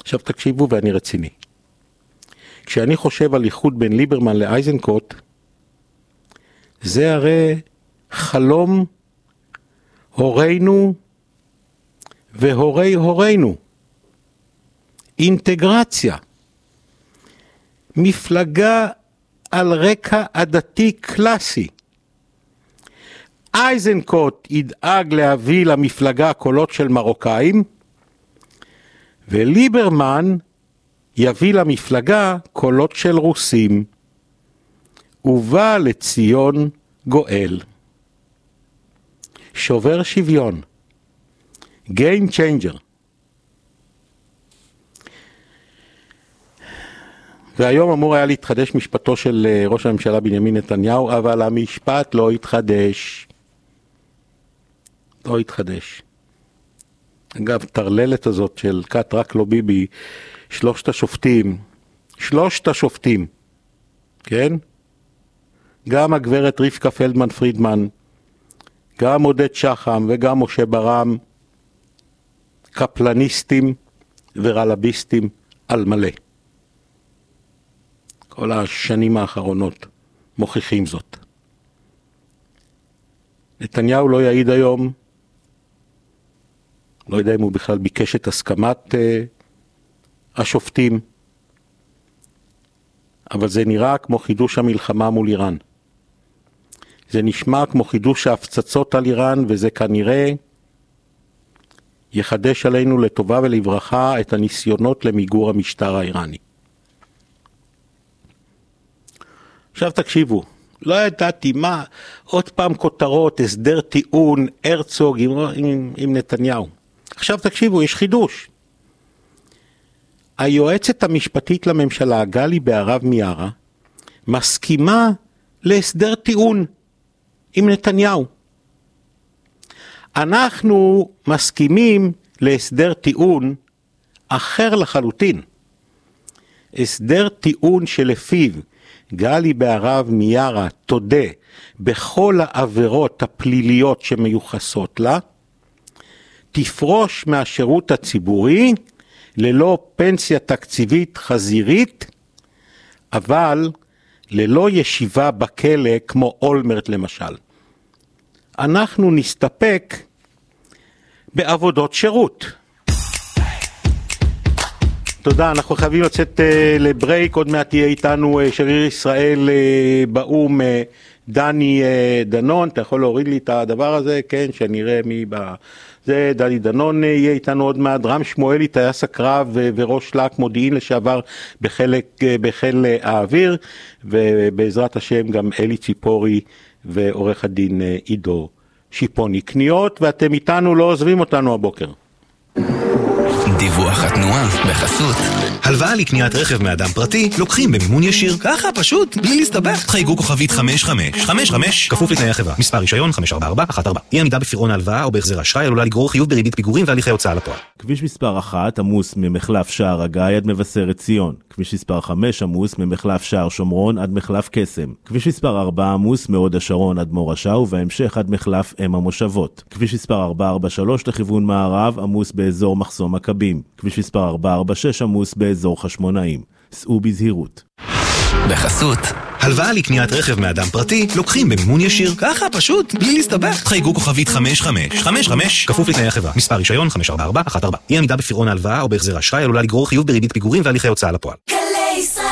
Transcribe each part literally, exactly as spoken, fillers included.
עכשיו תקשיבו ואני רציני. כשאני חושב על איחוד בין ליברמן לאייזנקוט, זה הרי חלום הורינו והורי הורינו. אינטגרציה. מפלגה על רקע עדתי קלאסי. אייזנקוט ידאג להביא למפלגה קולות של מרוקאים, וליברמן יביא למפלגה קולות של רוסים. ובא לציון גואל. שובר שוויון. Game changer. והיום אמור היה להתחדש משפטו של ראש הממשלה בנימין נתניהו, אבל המשפט לא התחדש. לא התחדש. אגב, תרללת הזאת של קט רק לא ביבי, שלושת השופטים, שלושת השופטים, כן? גם הגברת רבקה פלדמן פרידמן, גם עודד שחם וגם משה ברם, קפלניסטים ורלביסטים על מלא. כל השנים האחרונות מוכיחים זאת. נתניהו לא יעיד היום, לא יודע אם הוא בכלל ביקש את הסכמת uh, השופטים, אבל זה נראה כמו חידוש המלחמה מול איראן. זה נשמע כמו חידוש ההפצצות על איראן, וזה כנראה יחדש עלינו לטובה ולברכה את הניסיונות למיגור המשטר האיראני. עכשיו תקשיבו, לא ידעתי מה, עוד פעם כותרות, הסדר טיעון, הרצוג עם, עם, עם נתניהו. עכשיו תקשיבו, יש חידוש. היועצת המשפטית לממשלה, גלי בהרב מיארה, מסכימה להסדר טיעון עם נתניהו. אנחנו מסכימים להסדר טיעון אחר לחלוטין. הסדר טיעון שלפיו גלי בהרב מיארה תודה בכל העבירות הפליליות שמיוחסות לה, תפרוש מהשירות הציבורי ללא פנסיה תקציבית חזירית, אבל ללא ישיבה בכלא כמו אולמרט למשל. אנחנו נסתפק בעבודות שירות. תודה, אנחנו חייבים לצאת uh, לברייק, עוד מעט תהיה איתנו uh, שגריר ישראל uh, באום, uh, דני uh, דנון, אתה יכול להוריד לי את הדבר הזה, כן, שנראה מי בא... זה דני דנון uh, יהיה איתנו עוד מעט, רם שמואלי, טייס הקרב uh, וראש להק מודיעין לשעבר בחלק, uh, בחיל uh, האוויר, ובעזרת השם גם אלי ציפורי ועורך הדין uh, עידו שיפוני. קניות, ואתם איתנו, לא עוזבים אותנו הבוקר. דיווח התנועה בחסות. הלוואה לקניית רכב מאדם פרטי לוקחים במימון ישיר. ככה פשוט, בלי להסתבך. חייגו כוכבית חמש חמש חמש חמש כפוף לתנאי החברה. מספר רישיון חמש ארבע ארבע אחת ארבע. אי עמידה בפירעון ההלוואה או בהחזר אשראי עלולה לגרור חיוב בריבית פיגורים והליכי הוצאה לפועל. כביש מספר אחת עמוס ממחלף שער הגיא עד מבשרת ציון. כביש מספר חמש עמוס ממחלף שער שומרון עד מחלף קסם. כביש מספר ארבע עמוס מהוד השרון עד מורשה ובהמשך עד מחלף אם המושבות. כביש מספר ארבע ארבע שלוש לכיוון מערב עמוס באזור מחסום מכבים. כביש מספר ארבע ארבע שש עמוס באזור חשמונאים. סעו בזהירות. בחסות. הלוואה לקניית רכב מאדם פרטי לוקחים במימון ישיר. ככה פשוט, בלי להסתבך. חייגו כוכבית חמש חמש חמש חמש כפוף לתנאי החברה. מספר רישיון חמש ארבע ארבע אחת ארבע. אי עמידה בפירעון ההלוואה או בהחזר אשראי עלולה לגרור חיוב בריבית פיגורים והליכי הוצאה לפועל. גלי ישראל.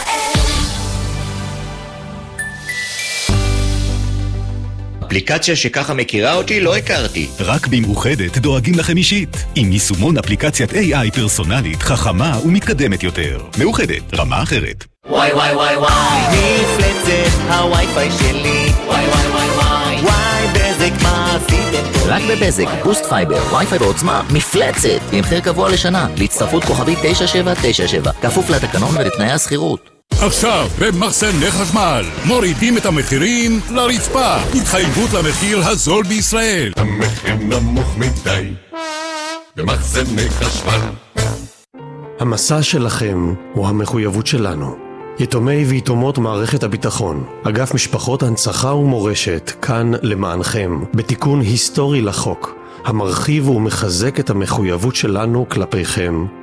אפליקציה שככה מכירה אותי לא הכרתי. רק במאוחדת דואגים לכם אישית. עם יישומון אפליקציית איי איי פרסונלית, חכמה ומתקדמת יותר. מאוחדת, רמה אחרת. וואי וואי וואי וואי, מפלצת הווי-פיי שלי. וואי וואי וואי וואי, וואי בזק מה עשיתם פה? רק בבזק, בוסט פייבר, וי-פיי בעוצמה, מפלצת. במחיר קבוע לשנה, להצטרפות כוכבית תשע שבע תשע שבע. כפוף לתקנון ולתנאי הסחירות. עכשיו, במחסני חשמל, מורידים את המחירים לרצפה. התחייבות למחיר הזול בישראל. המחיר נמוך מדי, במחסני חשמל. המסע שלכם הוא המחויבות שלנו. יתומי ויתומות מערכת הביטחון, אגף משפחות הנצחה ומורשת, כאן למענכם, בתיקון היסטורי לחוק, המרחיב ומחזק את המחויבות שלנו כלפיכם.